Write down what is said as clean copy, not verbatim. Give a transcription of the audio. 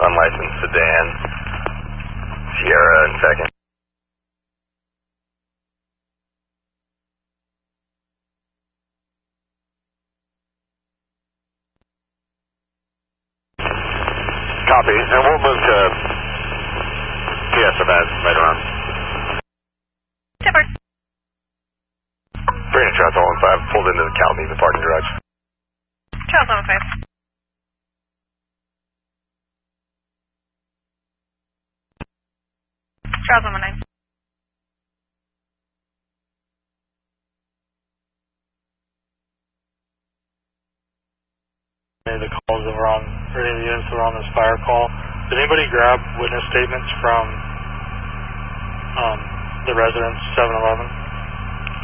unlicensed sedan. Sierra in second. Copy, and we'll move to PSFS right around. Shepard. Brandon Charles 115 pulled into the Calamita parking garage. Charles 115. Charles 119. The calls that were on, or any of the units that were on this fire call, did anybody grab witness statements from the residence 711?